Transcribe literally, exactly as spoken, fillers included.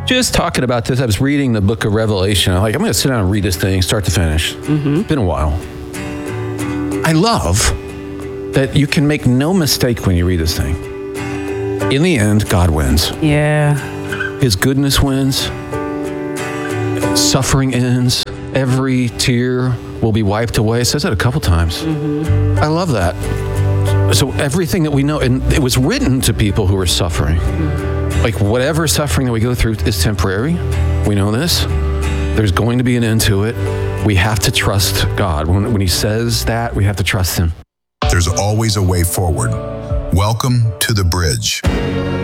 Just talking about this, I was reading the book of Revelation. I'm like, I'm going to sit down and read this thing, start to finish. Mm-hmm. It's been a while. I love that you can make no mistake when you read this thing. In the end, God wins. Yeah. His goodness wins. Suffering ends. Every tear will be wiped away. It says that a couple times. Mm-hmm. I love that. So everything that we know, and it was written to people who are suffering. Mm-hmm. Like whatever suffering that we go through is temporary. We know this. There's going to be an end to it. We have to trust God. When, when he says that, we have to trust him. There's always a way forward. Welcome to The Bridge.